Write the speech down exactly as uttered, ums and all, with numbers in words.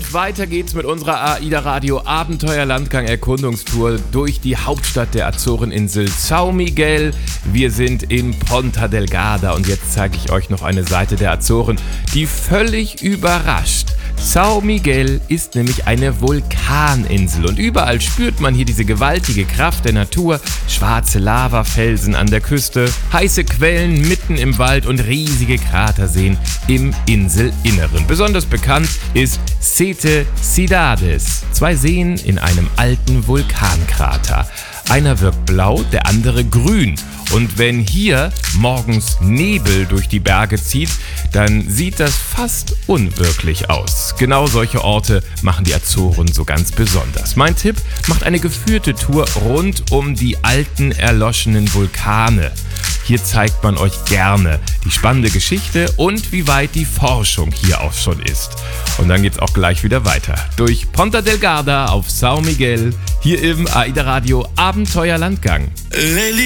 Und weiter geht's mit unserer AIDA Radio Abenteuerlandgang Erkundungstour durch die Hauptstadt der Azoreninsel São Miguel. Wir sind in Ponta Delgada und jetzt zeige ich euch noch eine Seite der Azoren, die völlig überrascht. São Miguel ist nämlich eine Vulkaninsel und überall spürt man hier diese gewaltige Kraft der Natur. Schwarze Lavafelsen an der Küste, heiße Quellen mitten im Wald und riesige Kraterseen im Inselinneren. Besonders bekannt ist Sete Cidades, zwei Seen in einem alten Vulkankrater. Einer wirkt blau, der andere grün. Und wenn hier morgens Nebel durch die Berge zieht, dann sieht das fast unwirklich aus. Genau solche Orte machen die Azoren so ganz besonders. Mein Tipp, macht eine geführte Tour rund um die alten, erloschenen Vulkane. Hier zeigt man euch gerne die spannende Geschichte und wie weit die Forschung hier auch schon ist. Und dann geht's auch gleich wieder weiter. Durch Ponta Delgada auf São Miguel, hier im AIDA Radio Abenteuerlandgang.